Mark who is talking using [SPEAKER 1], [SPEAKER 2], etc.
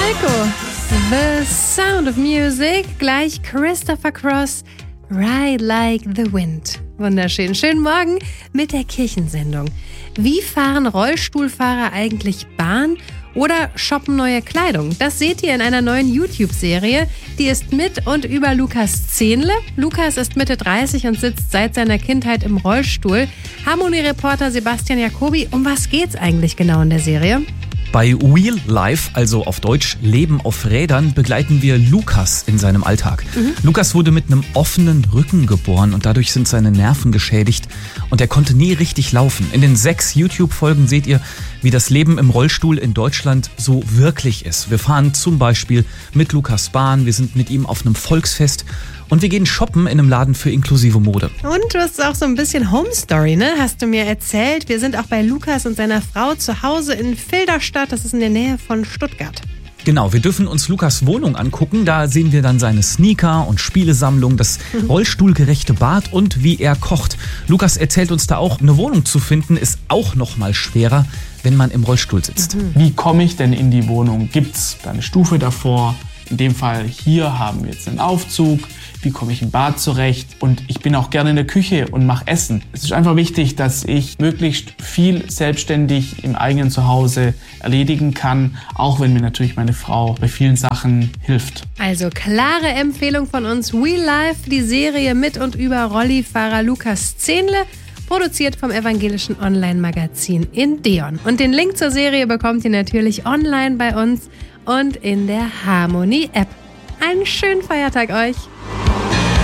[SPEAKER 1] Falco, The Sound of Music, gleich Christopher Cross, Ride Like the Wind. Wunderschön. Schönen Morgen mit der Kirchensendung. Wie fahren Rollstuhlfahrer eigentlich Bahn oder shoppen neue Kleidung? Das seht ihr in einer neuen YouTube-Serie. Die ist mit und über Lukas Zehnle. Lukas ist Mitte 30 und sitzt seit seiner Kindheit im Rollstuhl. Harmony-Reporter Sebastian Jacobi, um was geht's eigentlich genau in der Serie?
[SPEAKER 2] Bei Wheel Life, also auf Deutsch Leben auf Rädern, begleiten wir Lukas in seinem Alltag. Lukas wurde mit einem offenen Rücken geboren und dadurch sind seine Nerven geschädigt und er konnte nie richtig laufen. In den 6 YouTube-Folgen seht ihr, wie das Leben im Rollstuhl in Deutschland so wirklich ist. Wir fahren zum Beispiel mit Lukas Bahn, wir sind mit ihm auf einem Volksfest und wir gehen shoppen in einem Laden für inklusive Mode.
[SPEAKER 1] Und du hast auch so ein bisschen Home Story, ne? Hast du mir erzählt. Wir sind auch bei Lukas und seiner Frau zu Hause in Filderstadt. Das ist in der Nähe von Stuttgart.
[SPEAKER 2] Genau, wir dürfen uns Lukas Wohnung angucken. Da sehen wir dann seine Sneaker und Spielesammlung, das rollstuhlgerechte Bad und wie er kocht. Lukas erzählt uns da auch, eine Wohnung zu finden ist auch noch mal schwerer, wenn man im Rollstuhl sitzt.
[SPEAKER 3] Wie komme ich denn in die Wohnung? Gibt's da eine Stufe davor? In dem Fall hier haben wir jetzt einen Aufzug. Wie komme ich im Bad zurecht? Und ich bin auch gerne in der Küche und mache Essen. Es ist einfach wichtig, dass ich möglichst viel selbstständig im eigenen Zuhause erledigen kann, auch wenn mir natürlich meine Frau bei vielen Sachen hilft.
[SPEAKER 1] Also klare Empfehlung von uns. Wheel Life, die Serie mit und über Rollifahrer Lukas Zehnle, produziert vom evangelischen Online-Magazin Indeon. Und den Link zur Serie bekommt ihr natürlich online bei uns und in der Harmony-App. Einen schönen Feiertag euch!